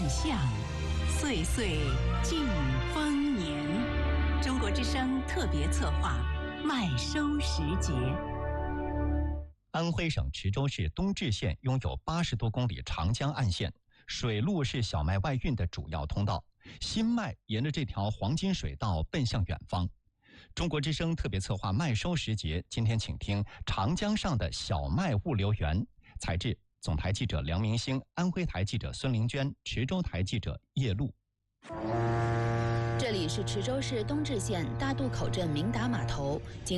象，岁岁尽丰年。中国之声特别策划麦收时节。 安徽省池州市东至县拥有80多公里长江岸线，水路是小麦外运的主要通道，新麦沿着这条黄金水道奔向远方。中国之声特别策划麦收时节，今天请听长江上的小麦物流园，采制总台记者梁明星，安徽台记者孙玲娟，池州台记者叶璐。 这里是池州市东至县大渡口镇明达码头。